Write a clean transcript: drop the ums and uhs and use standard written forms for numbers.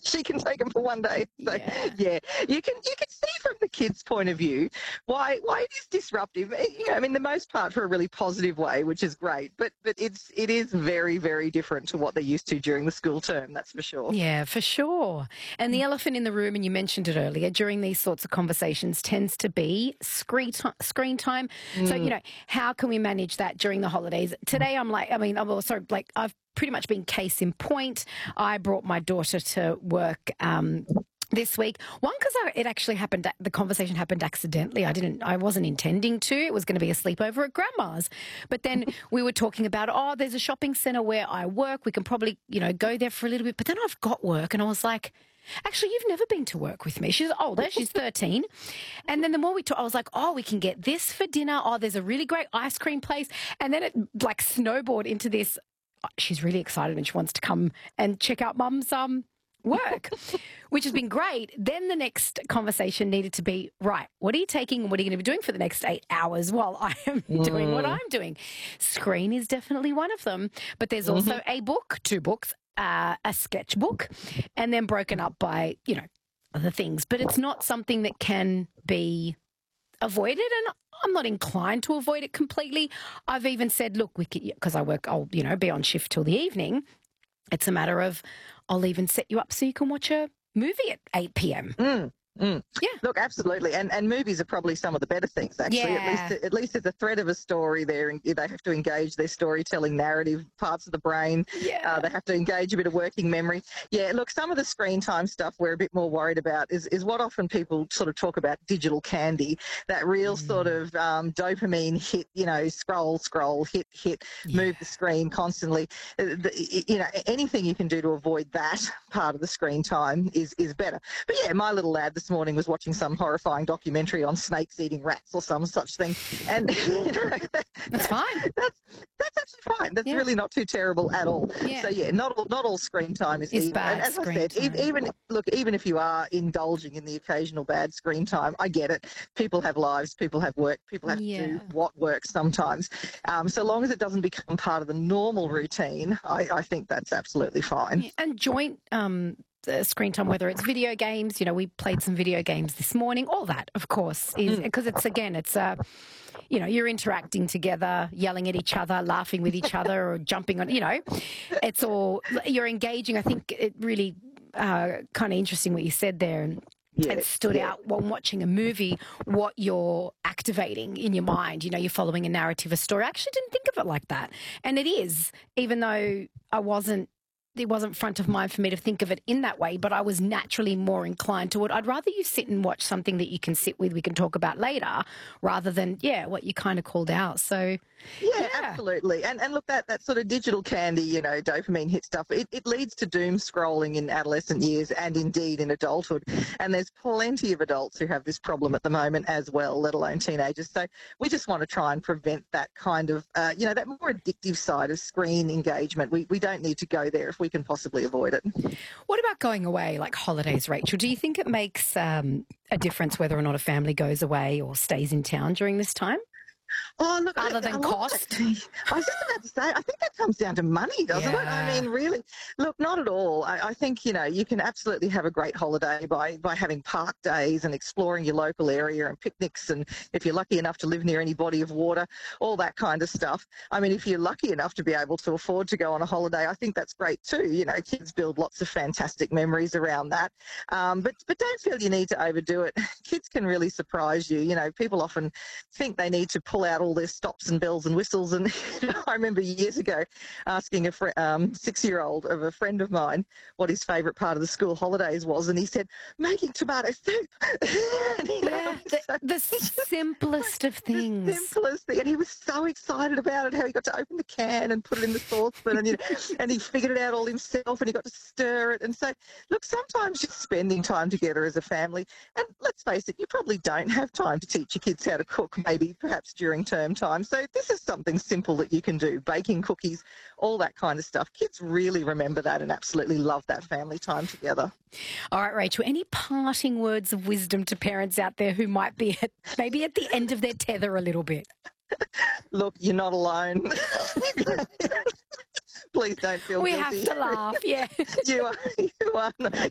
she can take them for one day. So Yeah. you can see from the kids' point of view why it is disruptive. I mean, the most part for a really positive way, which is great. But it is very, very different to what they're used to during the school term. That's for sure. Yeah, for sure. And the elephant in the room, and you mentioned it earlier, during these sorts of conversations tends to be screen time. So, how can we manage that during the holidays? Today, I'm also like, I've pretty much been case in point. I brought my daughter to work this week. One, because it actually happened, the conversation happened accidentally. I wasn't intending to. It was going to be a sleepover at grandma's. But then we were talking about, there's a shopping centre where I work. We can probably, go there for a little bit. But then I've got work, and I was like, actually, you've never been to work with me. She's older. She's 13. And then the more we talked, I was like, we can get this for dinner. There's a really great ice cream place. And then it like snowballed into this. She's really excited and she wants to come and check out Mum's work, which has been great. Then the next conversation needed to be, right, what are you taking and what are you going to be doing for the next 8 hours while I am doing what I'm doing? Screen is definitely one of them, but there's also a book, 2 books, a sketchbook, and then broken up by, other things. But it's not something that can be avoided, and I'm not inclined to avoid it completely. I've even said, look, because I'll be on shift till the evening. It's a matter of, I'll even set you up so you can watch a movie at 8 p.m. Yeah. Look, absolutely. And movies are probably some of the better things, actually. Yeah. At least there's a thread of a story there. And they have to engage their storytelling narrative parts of the brain. Yeah. They have to engage a bit of working memory. Yeah, look, some of the screen time stuff we're a bit more worried about is what often people sort of talk about digital candy, that real sort of dopamine hit, scroll, hit, move the screen constantly. Anything you can do to avoid that part of the screen time is better. But yeah, my little lad this morning was watching some horrifying documentary on snakes eating rats or some such thing, and that's fine. That's actually fine. That's really not too terrible at all. Yeah. So yeah, not all screen time is evil. bad. And as I said, time. even if you are indulging in the occasional bad screen time, I get it. People have lives, people have work, people have to do what works sometimes. So long as it doesn't become part of the normal routine, I think that's absolutely fine. Yeah. And joint screen time, whether it's video games, we played some video games this morning, all that, of course, is because you're interacting together, yelling at each other, laughing with each other, or jumping on, it's all, you're engaging. I think it really kind of interesting what you said there. And it stood out when watching a movie, what you're activating in your mind. You're following a narrative, a story. I actually didn't think of it like that. And it is, even though it wasn't front of mind for me to think of it in that way, but I was naturally more inclined to it. I'd rather you sit and watch something that you can sit with, we can talk about later, rather than, what you kind of called out. So, yeah, absolutely. And look, that sort of digital candy, dopamine hit stuff, it leads to doom scrolling in adolescent years and indeed in adulthood. And there's plenty of adults who have this problem at the moment as well, let alone teenagers. So we just want to try and prevent that kind of, that more addictive side of screen engagement. We don't need to go there if we can possibly avoid it. What about going away, like holidays, Rachel? Do you think it makes a difference whether or not a family goes away or stays in town during this time? Oh, look, other than cost? I was just about to say, I think that comes down to money, doesn't it? I mean, really, look, not at all. I think, you can absolutely have a great holiday by having park days and exploring your local area and picnics, and if you're lucky enough to live near any body of water, all that kind of stuff. I mean, if you're lucky enough to be able to afford to go on a holiday, I think that's great too. Kids build lots of fantastic memories around that. But don't feel you need to overdo it. Kids can really surprise you. People often think they need to pull out all their stops and bells and whistles. And I remember years ago asking a 6-year-old of a friend of mine what his favourite part of the school holidays was, and he said, making tomato soup. The simplest of things. The simplest thing. And he was so excited about it, how he got to open the can and put it in the saucepan, and he figured it out all himself, and he got to stir it. And so, look, sometimes just spending time together as a family, and let's face it, you probably don't have time to teach your kids how to cook, maybe perhaps during term time. So this is something simple that you can do, baking cookies, all that kind of stuff. Kids really remember that and absolutely love that family time together. All right, Rachel, any parting words of wisdom to parents out there who might be maybe at the end of their tether a little bit? Look, you're not alone. Please don't feel we guilty. have to laugh, yeah. You are.